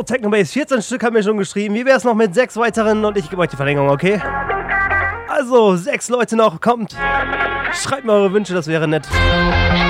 So, Technobase, 14 Stück haben wir schon geschrieben. Wie wäre es noch mit 6 weiteren und ich gebe euch die Verlängerung, okay? Also, 6 Leute noch, kommt. Schreibt mir eure Wünsche, das wäre nett.